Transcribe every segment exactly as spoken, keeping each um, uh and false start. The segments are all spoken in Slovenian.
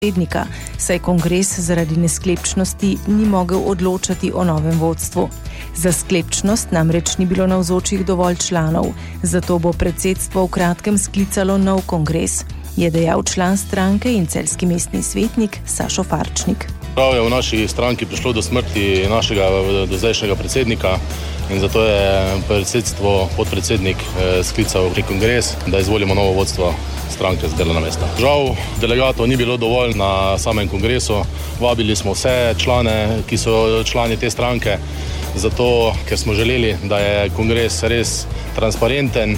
predsednika, saj kongres zaradi nesklepčnosti ni mogel odločati o novem vodstvu. Za sklepčnost namreč ni bilo navzočih dovolj članov, zato bo predsedstvo v kratkem sklicalo nov kongres, je dejal član stranke in celjski mestni svetnik Sašo Farčnik. Prav je v naši stranki prišlo do smrti našega dozdajšnjega predsednika in zato je predsedstvo, podpredsednik sklical pri kongres, da izvolimo novo vodstvo stranke z delovna mesta. Žal delegatov ni bilo dovolj na samem kongresu, vabili smo vse člane, ki so člani te stranke, zato ker smo želeli, da je kongres res transparenten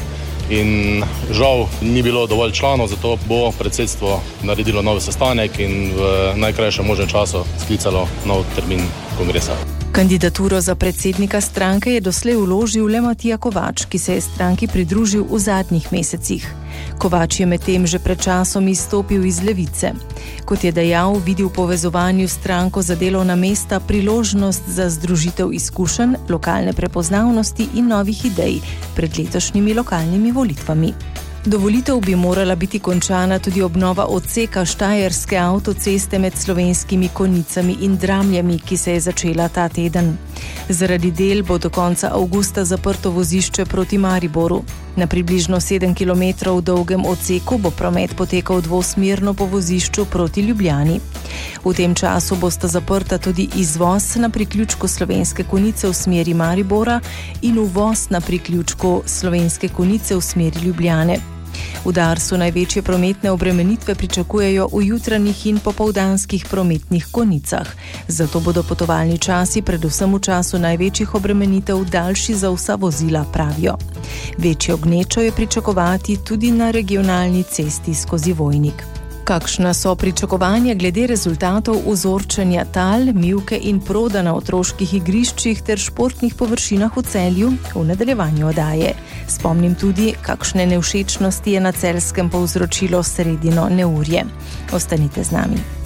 in žal ni bilo dovolj članov, zato bo predsedstvo naredilo nov sestanek in v najkrajšem možnem času sklicalo nov termin kongresa. Kandidaturo za predsednika stranke je doslej vložil le Matija Kovač, ki se je stranki pridružil v zadnjih mesecih. Kovač je medtem že pred časom izstopil iz Levice. Kot je dejal, vidi v povezovanju stranko za delovna mesta priložnost za združitev izkušenj, lokalne prepoznavnosti in novih idej pred letošnjimi lokalnimi volitvami. Do volitev bi morala biti končana tudi obnova odseka štajerske avtoceste med Slovenskimi Konjicami in Dramljami, ki se je začela ta teden. Zaradi del bo do konca avgusta zaprto vozišče proti Mariboru. Na približno sedem kilometrov dolgem odseku bo promet potekal dvosmerno po vozišču proti Ljubljani. V tem času bosta zaprta tudi izvoz na priključku Slovenske Konjice v smeri Maribora in uvoz na priključku Slovenske Konjice v smeri Ljubljane. V Darsu največje prometne obremenitve pričakujejo v jutranjih in popoldanskih prometnih konicah. Zato bodo potovalni časi predvsem v času največjih obremenitev daljši za vsa vozila, pravijo. Večjo gnečo je pričakovati tudi na regionalni cesti skozi Vojnik. Kakšna so pričakovanja glede rezultatov vzorčenja tal, mivke in proda na otroških igriščih ter športnih površinah v Celju v nadaljevanju oddaje? Spomnim tudi, kakšne nevšečnosti je na Celjskem povzročilo sredino neurje. Ostanite z nami.